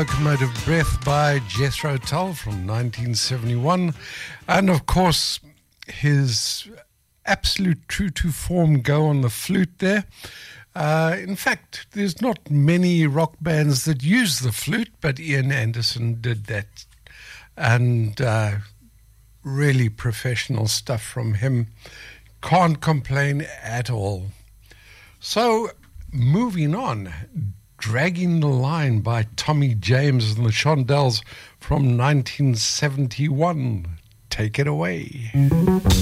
Locomotive Breath by Jethro Tull from 1971. And of course, his absolute true to form go on the flute there. In fact, there's not many rock bands that use the flute, but Ian Anderson did that. And really professional stuff from him. Can't complain at all. So, moving on, Dragging the Line by Tommy James and the Shondells from 1971. Take it away.